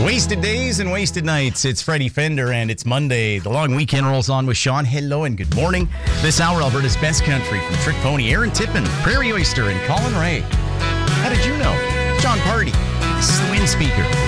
Wasted days and wasted nights. It's Freddie Fender and it's Monday. The long weekend rolls on with Sean. Hello and good morning. This hour, Alberta's best country from Trick Pony, Aaron Tippin, Prairie Oyster, and Colin Ray. How did you know? John Party. This is the Wind Speaker.